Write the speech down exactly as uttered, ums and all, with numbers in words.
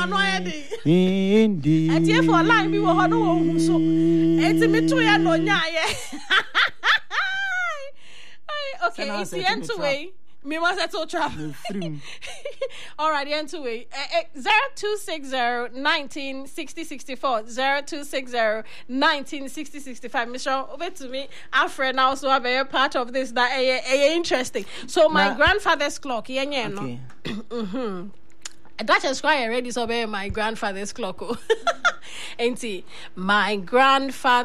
no ayedi. Indeed. Eti for line mi wo ho no wo so. Eti mi to ya no nya ye. Okay, it's the end to way. Me was at all trap. All right, the end to way. Zero two six zero nineteen sixty sixty four zero two six zero nineteen sixty sixty five. Mister Over to me. Alfred now so be a part of this that eh interesting. So my now, grandfather's clock. Yeah, yeah, no. Okay. Mhm. That is why I already so be my grandfather's clock. Ain't he? My grandfather.